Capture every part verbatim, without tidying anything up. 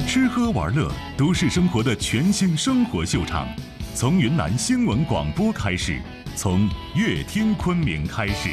吃喝玩乐，都市生活的全新生活秀场。从云南新闻广播开始，从乐听昆明开始。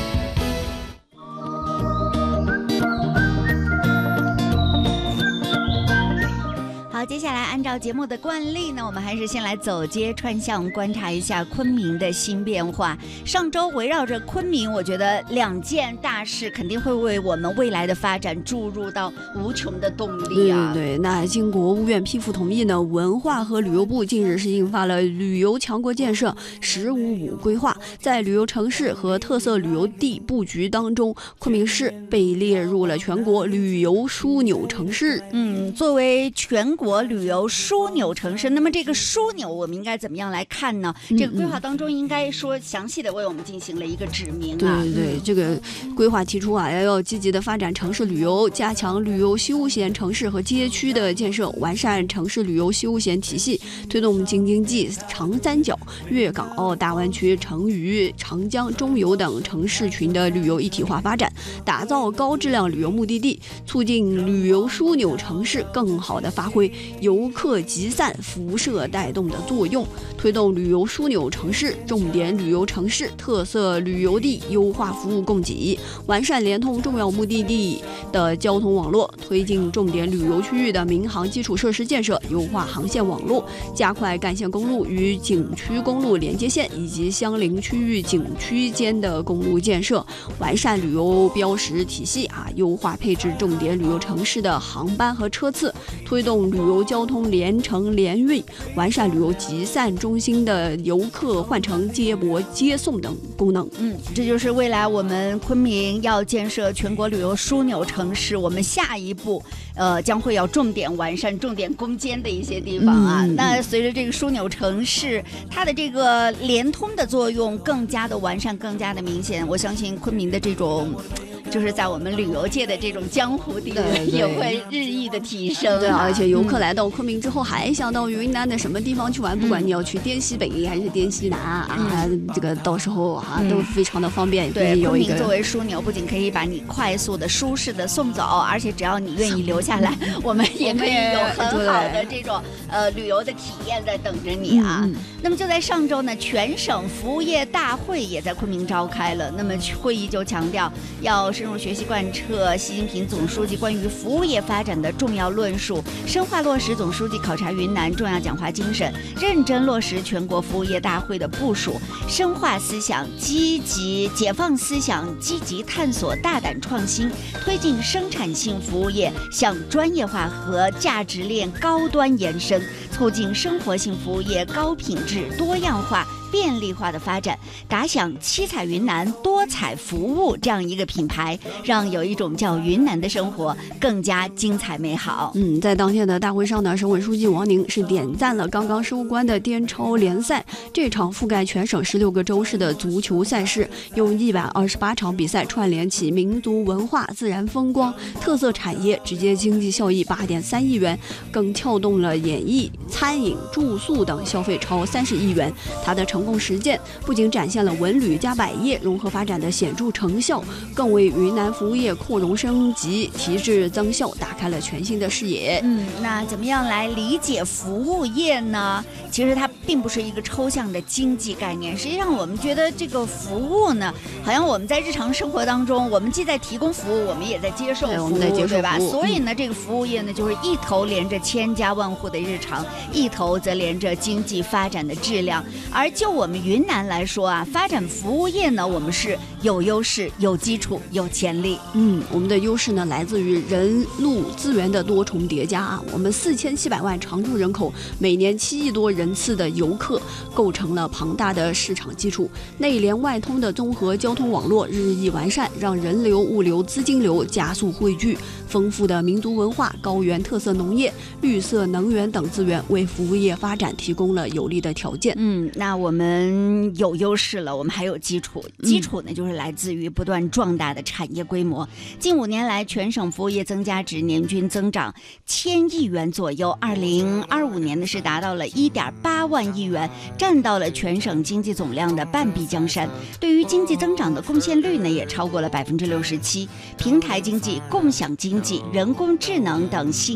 好，接下来按照节目的惯例呢，我们还是先来走街串巷，观察一下昆明的新变化。上周围绕着昆明，我觉得两件大事肯定会为我们未来的发展注入到无穷的动力啊！ 对对，那经国务院批复同意呢，文化和旅游部近日是印发了旅游强国建设“十五五”规划，在旅游城市和特色旅游地布局当中，昆明市被列入了全国旅游枢纽城市。 嗯，作为全国国旅游枢纽城市，那么这个枢纽我们应该怎么样来看呢？ 嗯、 这个规划当中应该说详细的为我们进行了一个指明啊。 对对对，嗯、这个规划提出啊，要积极的发展城市旅游，加强旅游休闲城市和街区的建设，完善城市旅游休闲体系，推动京津冀、长三角、粤港澳大湾区、成渝、长江中游等城市群的旅游一体化发展，打造高质量旅游目的地，促进旅游枢纽城市更好的发挥游客集散辐射带动的作用，推动旅游枢纽城市、重点旅游城市、特色旅游地优化服务供给，完善联通重要目的地的交通网络，推进重点旅游区域的民航基础设施建设，优化航线网络，加快干线公路与景区公路连接线以及相邻区域景区间的公路建设，完善旅游标识体系啊，优化配置重点旅游城市的航班和车次，推动旅游交通联程联运，完善旅游集散中心的游客换乘接驳接送等功能。 嗯，这就是未来我们昆明要建设全国旅游枢纽城市，我们下一步呃将会要重点完善、重点攻坚的一些地方啊。嗯、那随着这个枢纽城市它的这个联通的作用更加的完善、更加的明显，我相信昆明的这种。就是在我们旅游界的这种江湖地位也会日益的提升、啊。 对，而且游客来到昆明之后，还想到云南的什么地方去玩，嗯、不管你要去滇西北还是滇西南啊，嗯、这个到时候啊、嗯、都非常的方便。 对，昆明作为枢纽，不仅可以把你快速的、舒适的送走，而且只要你愿意留下来，我们也可以有很好的这种呃旅游的体验在等着你啊。嗯、那么就在上周呢，全省服务业大会也在昆明召开了。那么会议就强调要深入学习贯彻习近平总书记关于服务业发展的重要论述，深化落实总书记考察云南重要讲话精神，认真落实全国服务业大会的部署，深化思想，积极解放思想，积极探索，大胆创新，推进生产性服务业向专业化和价值链高端延伸，促进生活性服务业高品质、多样化、便利化的发展，打响七彩云南多彩服务这样一个品牌，让有一种叫云南的生活更加精彩美好。 嗯，在当天的大会上呢，省委书记王宁是点赞了刚刚收官的滇超联赛，这场覆盖全省十六个州市的足球赛事，用一百二十八场比赛串联起民族文化、自然风光、特色产业，直接经济效益八点三亿元，更撬动了演艺、餐饮、住宿等消费超三十亿元。它的成功实践不仅展现了文旅加百业融合发展的显著成效，更为云南服务业扩容升级、提质增效打开了全新的视野。 嗯，那怎么样来理解服务业呢？其实它并不是一个抽象的经济概念，实际上我们觉得这个服务呢，好像我们在日常生活当中，我们既在提供服务，我们也在接受服务， 对，我们在接受服务， 对吧？所以呢，这个服务业呢，就是一头连着千家万户的日常，一头则连着经济发展的质量。而就我们云南来说啊，发展服务业呢，我们是有优势、有基础、有潜力。 嗯，我们的优势呢，来自于人路资源的多重叠加啊。我们四千七百万常住人口，每年七亿多人次的游客，构成了庞大的市场基础。内联外通的综合交通网络日益完善，让人流、物流、资金流加速汇聚。丰富的民族文化、高原特色农业、绿色能源等资源，为服务业发展提供了有利的条件。 嗯，那我们有优势了，我们还有基础。基础呢，就是来自于不断壮大的产业规模。近五年来，全省服务业增加值年均增长千亿元左右。二零二五年呢，是达到了一点八万亿元，占到了全省经济总量的半壁江山。对于经济增长的贡献率呢，也超过了百分之六十七。平台经济、共享经济、人工智能等新